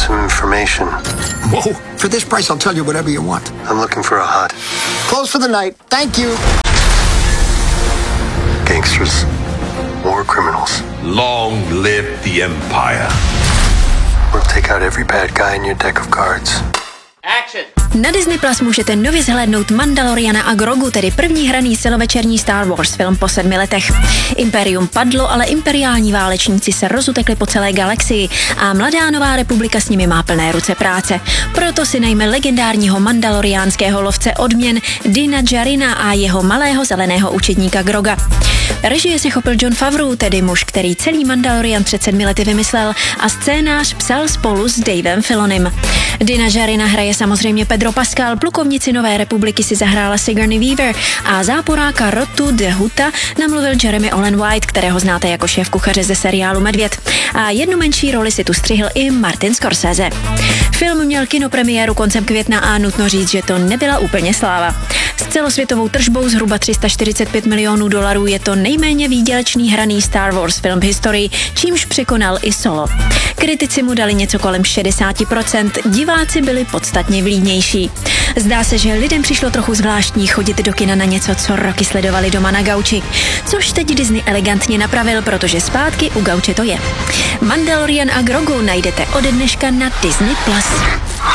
some information. Whoa. For this price, I'll tell you whatever you want. I'm looking for a hut. Close for the night. Thank you. Gangsters. War criminals. Long live the Empire. We'll take out every bad guy in your deck of cards. Action! Na Disney Plus můžete nově zhlédnout Mandaloriana a Grogu, tedy první hraný celovečerní Star Wars film po 7 letech. Imperium padlo, ale imperiální válečníci se rozutekli po celé galaxii a mladá nová republika s nimi má plné ruce práce. Proto si najme legendárního mandaloriánského lovce odměn Dina Djarina a jeho malého zeleného učedníka Groga. Režie si chopil Jon Favreau, tedy muž, který celý Mandalorian před 7 lety vymyslel a scénář psal spolu s Davem Filonim. Dina Djarina hraje samozřejmě Pedro Pascal, plukovnici Nové republiky si zahrála Sigourney Weaver a záporáka Rotu de Huta namluvil Jeremy Allen White, kterého znáte jako šéf kuchaře ze seriálu Medvěd. A jednu menší roli si tu střihl i Martin Scorsese. Film měl kinopremiéru koncem května a nutno říct, že to nebyla úplně sláva. S celosvětovou tržbou zhruba $345 milionů je to nejméně výdělečný hraný Star Wars film v historii, čímž překonal i Solo. Kritici mu dali něco kolem 60%, diváci byli podstatně vlídnější. Zdá se, že lidem přišlo trochu zvláštní chodit do kina na něco, co roky sledovali doma na gauči. Což teď Disney elegantně napravil, protože zpátky u gauče to je. Mandalorian a Grogu najdete ode dneška na Disney Plus.